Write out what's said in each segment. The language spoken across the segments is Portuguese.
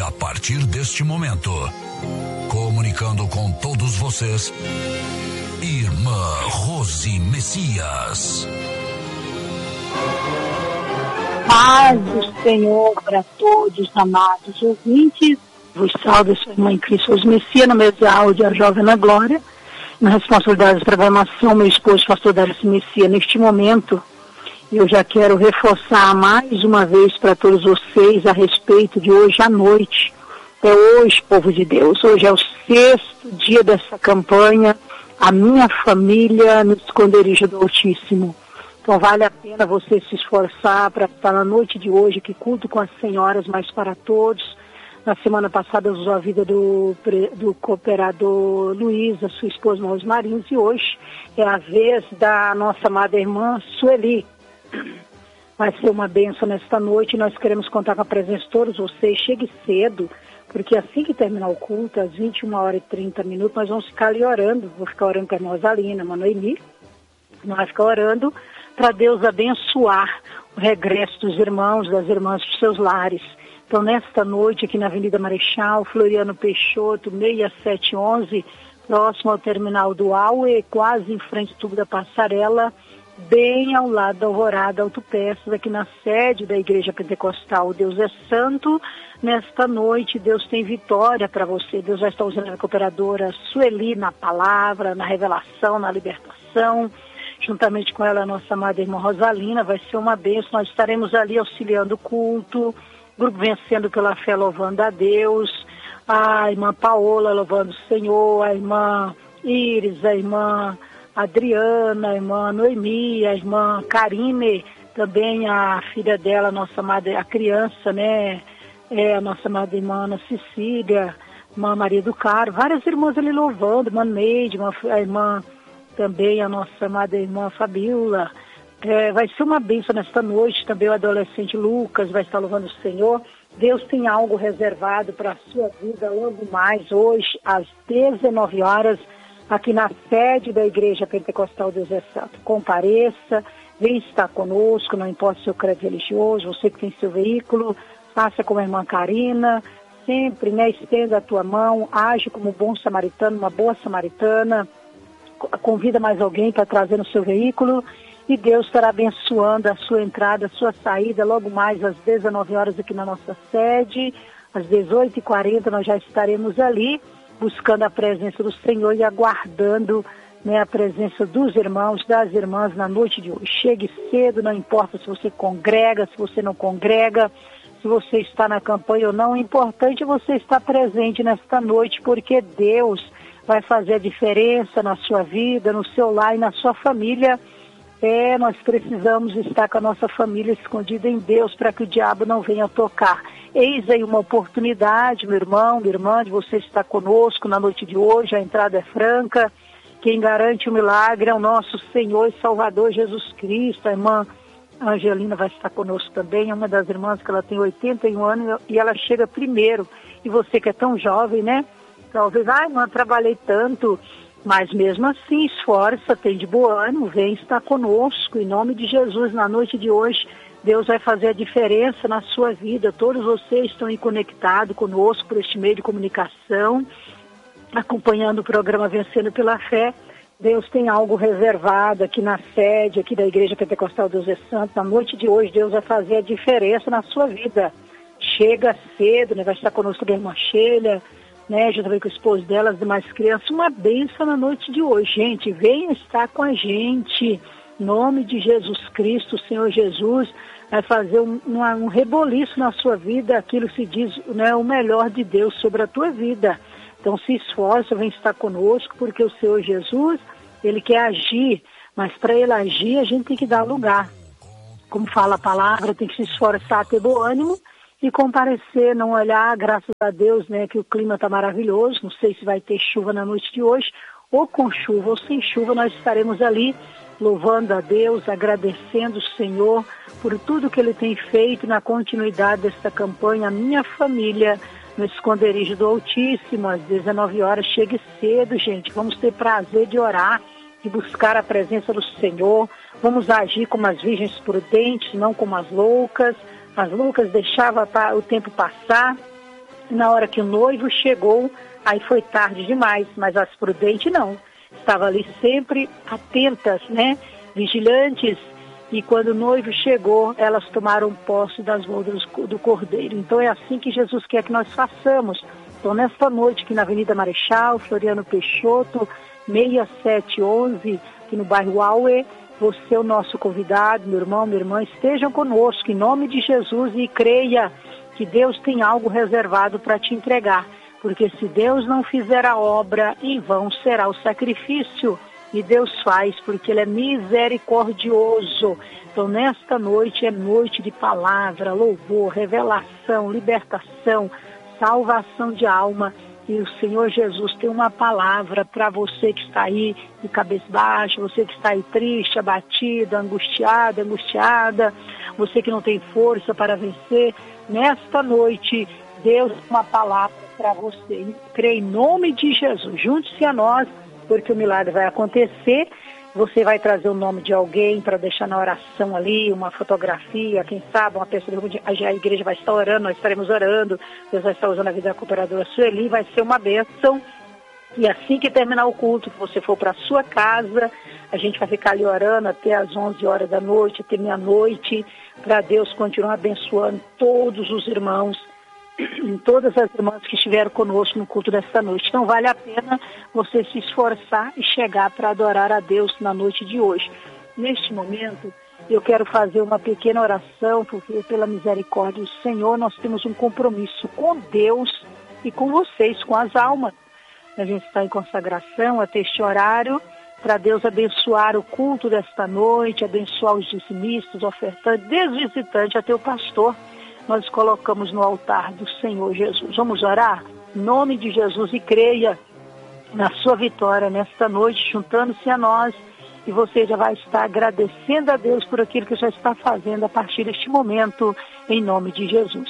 a partir deste momento, comunicando com todos vocês, Irmã Rose Messias. Paz do Senhor para todos, amados ouvintes. Vos salve, sua irmã em Cristo Rose Messias, no mês de áudio, a Jovem na Glória. Na responsabilidade de programação, meu esposo, pastor Darcy Messias, neste momento, eu já quero reforçar mais uma vez para todos vocês a respeito de hoje à noite. É hoje, povo de Deus, hoje é o 6º dia dessa campanha, a minha família no esconderijo do Altíssimo. Então vale a pena você se esforçar para estar na noite de hoje, que culto com as senhoras, mas para todos. Na semana passada usou a vida do cooperador Luiz, a sua esposa Rosmarins, e hoje é a vez da nossa amada irmã Sueli. Vai ser uma bênção nesta noite, nós queremos contar com a presença de todos vocês. Chegue cedo, porque assim que terminar o culto, às 21h30, nós vamos ficar ali orando. Vou ficar orando com a irmã Rosalina, a irmã Noemi. Nós vamos ficar orando para Deus abençoar o regresso dos irmãos, das irmãs dos seus lares. Então, nesta noite, aqui na Avenida Marechal, Floriano Peixoto, 6711, próximo ao terminal do Aue, quase em frente ao tubo da Passarela, bem ao lado da Alvorada Autopeças, aqui na sede da Igreja Pentecostal. Deus é santo. Nesta noite, Deus tem vitória para você. Deus vai estar usando a cooperadora Sueli na palavra, na revelação, na libertação. Juntamente com ela, a nossa amada irmã Rosalina, vai ser uma bênção. Nós estaremos ali auxiliando o culto, grupo Vencendo pela Fé, louvando a Deus, a irmã Paola louvando o Senhor, a irmã Iris, a irmã Adriana, a irmã Noemi, a irmã Karine, também a filha dela, a nossa amada, a criança, né? A nossa amada irmã Ana Cecília, irmã Maria do Caro, várias irmãs ali louvando, irmã Neide, a irmã também, a nossa amada irmã Fabiola. Vai ser uma bênção nesta noite, também o adolescente Lucas vai estar louvando o Senhor. Deus tem algo reservado para a sua vida logo mais, hoje, às 19h, aqui na sede da Igreja Pentecostal Deus é Santo. Compareça, vem estar conosco, não importa o seu credo religioso, você que tem seu veículo, faça como a irmã Karina, sempre, né, estenda a tua mão, age como um bom samaritano, uma boa samaritana, convida mais alguém para trazer no seu veículo, e Deus estará abençoando a sua entrada, a sua saída, logo mais às 19h aqui na nossa sede, às 18h40 nós já estaremos ali, buscando a presença do Senhor e aguardando, né, a presença dos irmãos, das irmãs na noite de hoje. Chegue cedo, não importa se você congrega, se você não congrega, se você está na campanha ou não, o importante é você estar presente nesta noite, porque Deus vai fazer a diferença na sua vida, no seu lar e na sua família. Nós precisamos estar com a nossa família escondida em Deus para que o diabo não venha tocar. Eis aí uma oportunidade, meu irmão, minha irmã, de você estar conosco na noite de hoje. A entrada é franca. Quem garante o milagre é o nosso Senhor e Salvador Jesus Cristo. A irmã Angelina vai estar conosco também. É uma das irmãs que ela tem 81 anos e ela chega primeiro. E você que é tão jovem, né? Talvez, irmã, trabalhei tanto. Mas mesmo assim, esforça, tem de bom ânimo, vem estar conosco. Em nome de Jesus, na noite de hoje, Deus vai fazer a diferença na sua vida. Todos vocês estão aí conectados conosco por este meio de comunicação, acompanhando o programa Vencendo pela Fé. Deus tem algo reservado aqui na sede, aqui da Igreja Pentecostal Deus é Santo. Na noite de hoje, Deus vai fazer a diferença na sua vida. Chega cedo, né? Vai estar conosco a irmã Sheila, né, juntamente com o esposo dela, as demais crianças, uma bênção na noite de hoje. Gente, venha estar com a gente, em nome de Jesus Cristo. O Senhor Jesus vai fazer um reboliço na sua vida, aquilo se diz, né, o melhor de Deus sobre a tua vida. Então se esforça, vem estar conosco, porque o Senhor Jesus, Ele quer agir, mas para Ele agir a gente tem que dar lugar. Como fala a palavra, tem que se esforçar, ter bom ânimo, e comparecer, não olhar, graças a Deus, né, que o clima está maravilhoso. Não sei se vai ter chuva na noite de hoje, ou com chuva ou sem chuva, nós estaremos ali louvando a Deus, agradecendo o Senhor por tudo que Ele tem feito na continuidade desta campanha. A minha família no esconderijo do Altíssimo, às 19h, chegue cedo, gente. Vamos ter prazer de orar, de buscar a presença do Senhor. Vamos agir como as virgens prudentes, não como as loucas. As loucas deixavam o tempo passar Na hora que o noivo chegou, aí foi tarde demais, mas as prudentes não. Estavam ali sempre atentas, né? Vigilantes. E quando o noivo chegou, elas tomaram posse das bodas do Cordeiro. Então é assim que Jesus quer que nós façamos. Então nesta noite aqui na Avenida Marechal, Floriano Peixoto, 6711, aqui no bairro Auê, você é o nosso convidado, meu irmão, minha irmã, estejam conosco em nome de Jesus e creia que Deus tem algo reservado para te entregar. Porque se Deus não fizer a obra, em vão será o sacrifício. E Deus faz, porque Ele é misericordioso. Então, nesta noite é noite de palavra, louvor, revelação, libertação, salvação de alma. E o Senhor Jesus tem uma palavra para você que está aí de cabeça baixa, você que está aí triste, abatida, angustiada, você que não tem força para vencer. Nesta noite, Deus tem uma palavra para você. Creia em nome de Jesus. Junte-se a nós, porque o milagre vai acontecer. Você vai trazer o nome de alguém para deixar na oração ali, uma fotografia, quem sabe, uma pessoa, a igreja vai estar orando, nós estaremos orando, Deus vai estar usando a vida da cooperadora Sueli, vai ser uma bênção. E assim que terminar o culto, que você for para a sua casa, a gente vai ficar ali orando até as 11 horas da noite, até meia-noite, para Deus continuar abençoando todos os irmãos, todas as irmãs que estiveram conosco no culto desta noite. Então vale a pena você se esforçar e chegar para adorar a Deus na noite de hoje. Neste momento, eu quero fazer uma pequena oração, porque pela misericórdia do Senhor, nós temos um compromisso com Deus e com vocês, com as almas. A gente está em consagração até este horário, para Deus abençoar o culto desta noite, abençoar os dizimistas, ofertantes, desde o visitante até o pastor. Nós colocamos no altar do Senhor Jesus. Vamos orar? Em nome de Jesus, e creia na sua vitória nesta noite, juntando-se a nós, e você já vai estar agradecendo a Deus por aquilo que já está fazendo a partir deste momento, em nome de Jesus.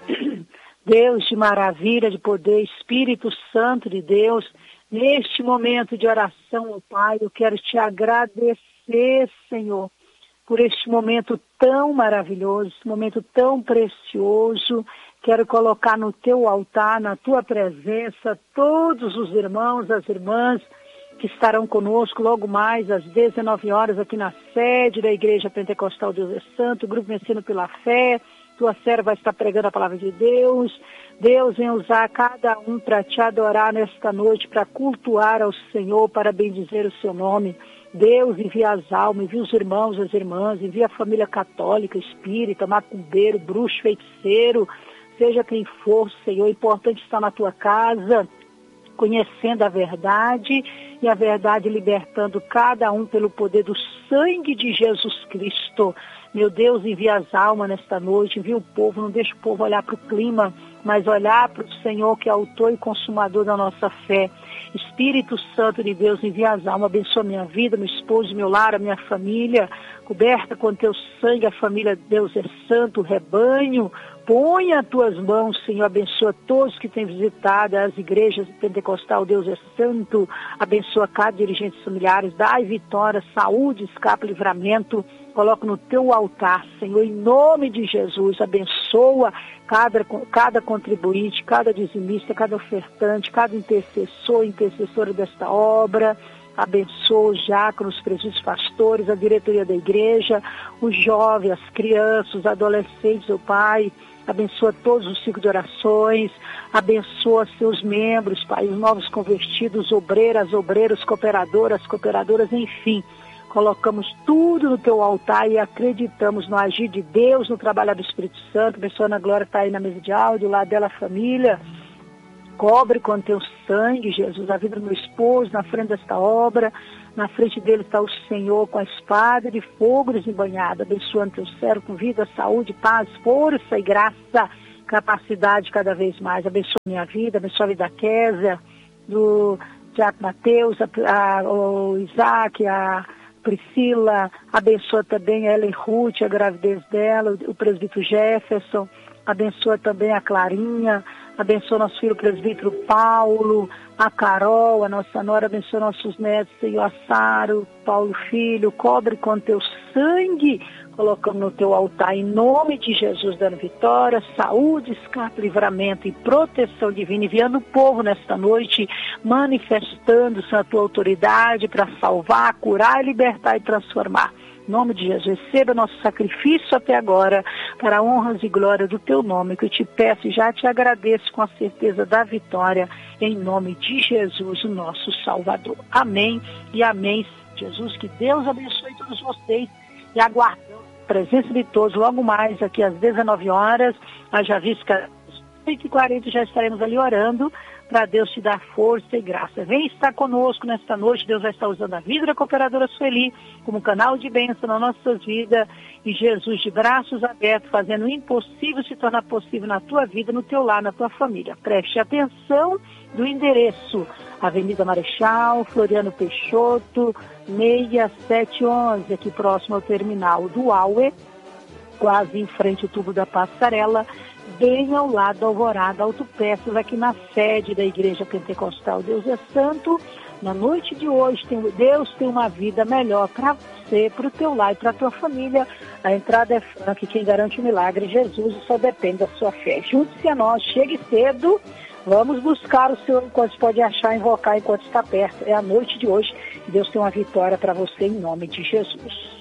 Deus de maravilha, de poder, Espírito Santo de Deus, neste momento de oração, ó Pai, eu quero te agradecer, Senhor, por este momento tão maravilhoso, esse momento tão precioso. Quero colocar no teu altar, na tua presença, todos os irmãos, as irmãs que estarão conosco logo mais às 19 horas aqui na sede da Igreja Pentecostal Deus é Santo, o Grupo Vencendo pela Fé. Tua serva vai estar pregando a palavra de Deus. Deus vem usar cada um para te adorar nesta noite, para cultuar ao Senhor, para bendizer o seu nome. Deus envia as almas, envia os irmãos, as irmãs, envia a família católica, espírita, macumbeiro, bruxo, feiticeiro, seja quem for, Senhor, é importante estar na tua casa, conhecendo a verdade e a verdade libertando cada um pelo poder do sangue de Jesus Cristo. Meu Deus, envia as almas nesta noite, envia o povo, não deixa o povo olhar para o clima, mas olhar para o Senhor que é autor e consumador da nossa fé. Espírito Santo de Deus, envia as almas, abençoa minha vida, meu esposo, meu lar, a minha família, coberta com teu sangue, a família de Deus é santo, o rebanho. Põe as tuas mãos, Senhor, abençoa todos que têm visitado as igrejas pentecostal, Deus é santo, abençoa cada dirigente familiares, dai vitória, saúde, escape, livramento, coloca no teu altar, Senhor, em nome de Jesus, abençoa cada contribuinte, cada dizimista, cada ofertante, cada intercessor, intercessora desta obra. Abençoa os diáconos, os presbíteros, pastores, a diretoria da igreja, os jovens, as crianças, os adolescentes, o Pai. Abençoa todos os ciclos de orações, abençoa seus membros, Pai, os novos convertidos, obreiras, obreiros, cooperadoras, enfim. Colocamos tudo no teu altar e acreditamos no agir de Deus, no trabalho do Espírito Santo. Abençoa a Glória está aí na mesa de áudio, lá dela a família. Cobre com teu sangue, Jesus, a vida do meu esposo, na frente desta obra. Na frente dele está o Senhor com a espada de fogo desembanhada, abençoando teu servo com vida, saúde, paz, força e graça, capacidade cada vez mais. Abençoa minha vida, abençoa a vida da Kézia, do Tiago Mateus, o Isaac, a Priscila, abençoa também a Ellen Ruth, a gravidez dela, o presbítero Jefferson, abençoa também a Clarinha, abençoa nosso filho presbítero Paulo, a Carol, a Nossa Nora, abençoa nossos netos, Senhor Assaro, Paulo Filho, cobre com teu sangue, colocamos no teu altar em nome de Jesus, dando vitória, saúde, escape, livramento e proteção divina, enviando o povo nesta noite, manifestando-se a tua autoridade para salvar, curar, libertar e transformar. Em nome de Jesus, receba nosso sacrifício até agora, para honras e glória do teu nome, que eu te peço e já te agradeço com a certeza da vitória, em nome de Jesus, o nosso Salvador. Amém e amém, Jesus, que Deus abençoe todos vocês e aguardamos a presença de todos logo mais aqui às 19 horas, haja visto que às 8h40 já estaremos ali orando, para Deus te dar força e graça. Vem estar conosco nesta noite, Deus vai estar usando a vida da Cooperadora Sueli como canal de bênção nas nossas vidas, e Jesus de braços abertos, fazendo o impossível se tornar possível na tua vida, no teu lar, na tua família. Preste atenção do endereço: Avenida Marechal, Floriano Peixoto, 6711, aqui próximo ao terminal do Auê, quase em frente ao tubo da Passarela, bem ao lado da Alvorada Autopeças, aqui na sede da Igreja Pentecostal Deus é Santo. Na noite de hoje, Deus tem uma vida melhor para você, para o teu lar e para a tua família. A entrada é franca e quem garante o milagre é Jesus, e só depende da sua fé. Junte-se a nós, chegue cedo, vamos buscar o Senhor enquanto pode achar, invocar enquanto está perto. É a noite de hoje e Deus tem uma vitória para você em nome de Jesus.